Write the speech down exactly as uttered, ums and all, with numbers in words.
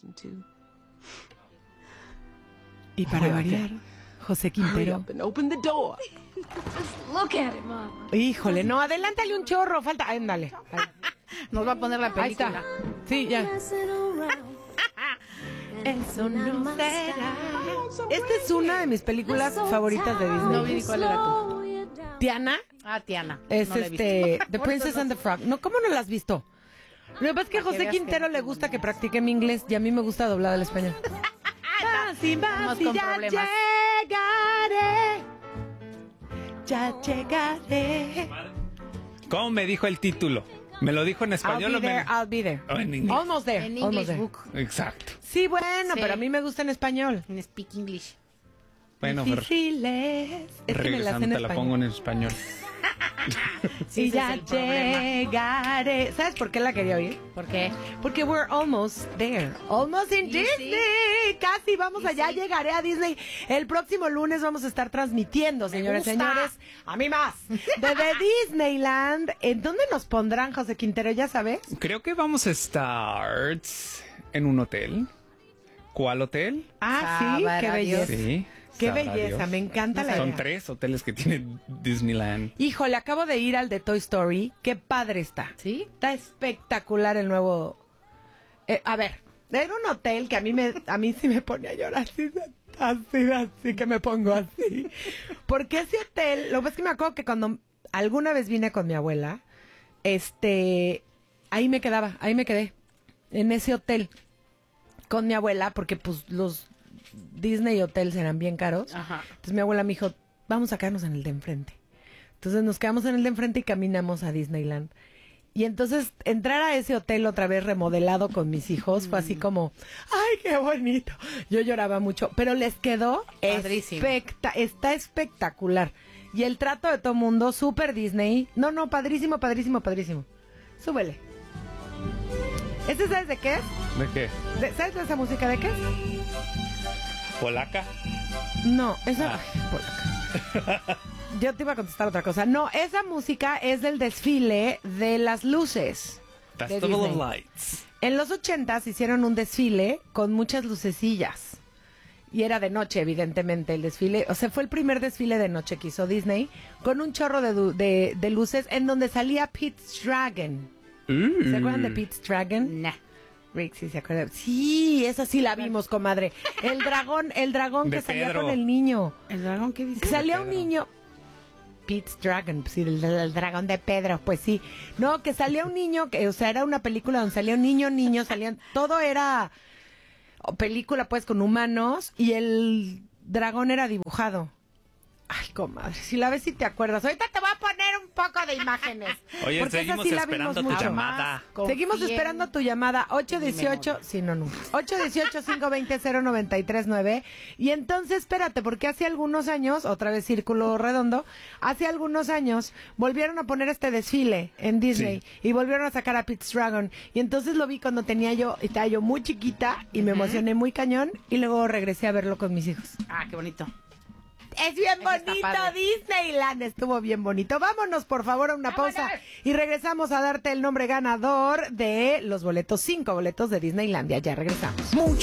Y para variar, José Quintero. Híjole, no, adelántale un chorro, falta, ándale. Nos va a poner la película. Ahí está. Sí, ya. Eso no será. Esta es una de mis películas favoritas de Disney. No vi ni cuál era tú. Tiana. Ah, Tiana. Es no este The Princess and the Frog. No, ¿cómo no la has visto? Lo que pasa es que a José Quintero le gusta que practique mi inglés y a mí me gusta doblada al español. Así va, con ya problemas. llegaré. Ya llegaré. ¿Cómo me dijo el título? ¿Me lo dijo en español I'll be o me... there, I'll be there. Oh, en inglés. Almost there. En almost English there. book. Exacto. Sí, bueno, Sí. pero a mí me gusta en español. En Speak English. Bueno, pero Difíciles. Es que me la sé en regresando te la pongo español. en español. Sí, Y ese ya es el problema. llegaré. ¿Sabes por qué la quería oír? ¿Por qué? Porque we're almost there. Almost in Y Disney. sí. Casi vamos Y allá. sí. Llegaré a Disney. El próximo lunes vamos a estar transmitiendo, señores, gusta. señores. A mí más. Desde Disneyland. ¿En dónde nos pondrán, José Quintero? ¿Ya sabes? Creo que vamos a estar en un hotel. ¿Cuál hotel? Ah, sí. Sabrá Qué Dios. belleza. Sí. Qué sabrá belleza. Dios. Me encanta la Son idea. tres hoteles que tiene Disneyland. Híjole, acabo de ir al de Toy Story. Qué padre está. ¿Sí? Está espectacular el nuevo. Eh, a ver, era un hotel que a mí me, a mí sí me pone a llorar, así, así, así que me pongo así. Porque ese hotel, lo que pasa es que me acuerdo que cuando alguna vez vine con mi abuela, este, ahí me quedaba, ahí me quedé, en ese hotel con mi abuela, porque pues los Disney Hotels eran bien caros. Ajá. Entonces mi abuela me dijo, vamos a quedarnos en el de enfrente. Entonces nos quedamos en el de enfrente y caminamos a Disneyland. Y entonces entrar a ese hotel otra vez remodelado con mis hijos fue así como, ¡ay, qué bonito! Yo lloraba mucho, pero les quedó Padrísimo. especta está espectacular. Y el trato de todo mundo, súper Disney. No, no, padrísimo, padrísimo, padrísimo. Súbele. ¿Este sabes de qué es? ¿De qué? ¿De- ¿Sabes de esa música de qué es? ¿Polaca? No, esa... Ah. Ay, por acá. Yo te iba a contestar otra cosa. No, esa música es del desfile de las luces. de Festival of Disney. Lights. En los ochentas hicieron un desfile con muchas lucecillas. Y era de noche, evidentemente, el desfile. O sea, fue el primer desfile de noche que hizo Disney con un chorro de, du- de, de luces en donde salía Pete's Dragon. Uh. ¿Se acuerdan de Pete's Dragon? Nah. Rick, sí se acuerda. Sí, esa sí la vimos, comadre. El dragón, el dragón De que salía Pedro. con el niño. ¿El dragón qué dice? Que salía un Pedro. niño. Pete's Dragon, sí, el, el dragón de Pedro, pues sí. No, que salía un niño, que, o sea, era una película donde salía un niño, niño, salían, todo era película pues con humanos y el dragón era dibujado. Ay, comadre, si la ves si te acuerdas. Ahorita te voy a poner un poco de imágenes. Oye, porque esa seguimos sí la esperando vimos tu mucho. llamada. Seguimos Confíen esperando tu llamada. ocho dieciocho, sí, no, nunca. ocho dieciocho, cinco veinte, cero noventa y tres nueve. Y entonces, espérate, porque hace algunos años, otra vez círculo redondo, hace algunos años volvieron a poner este desfile en Disney Sí. y volvieron a sacar a Pete's Dragon. Y entonces lo vi cuando tenía yo, estaba yo muy chiquita y me emocioné muy cañón y luego regresé a verlo con mis hijos. Ah, qué bonito. Es bien Eso está bonito, padre. Disneyland estuvo bien bonito. Vámonos por favor a una ¡Vámonos! pausa y regresamos a darte el nombre ganador de los boletos, cinco boletos de Disneylandia. Ya regresamos. Mucho.